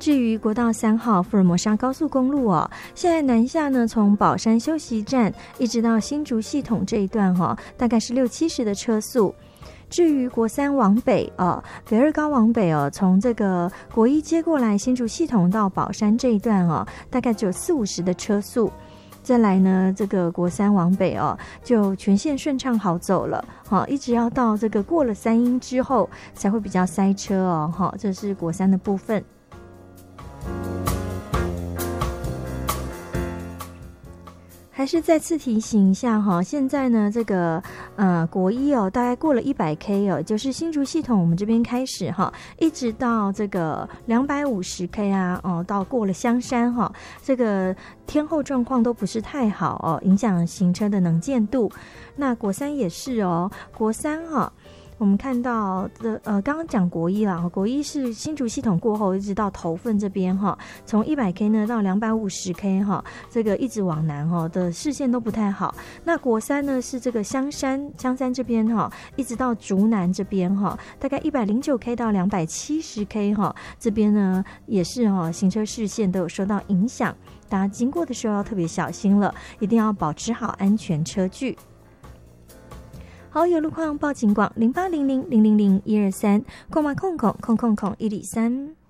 至于国道3号福尔摩沙高速公路现在南下呢，从宝山休息站一直到新竹系统这一段大概是60-70的车速。至于国3往北北二高往北从这个国一接过来新竹系统到宝山这一段大概只有40-50的车速。再来呢，这个国3往北就全线顺畅好走了一直要到这个过了3鶯之后才会比较塞车这是国3的部分。还是再次提醒一下现在呢这个国一大概过了100K就是新竹系统我们这边开始一直到这个250K 到过了香山这个天候状况都不是太好影响行车的能见度。那国3也是国3我们看到的刚刚讲国一啦，国一是新竹系统过后一直到头份这边从100K 呢到250K 这个一直往南的视线都不太好。那国3呢是这个香山这边一直到竹南这边大概109K 到270K 这边呢也是行车视线都有受到影响，大家经过的时候要特别小心了，一定要保持好安全车距。好，有路况报警广0800000123，购买控103。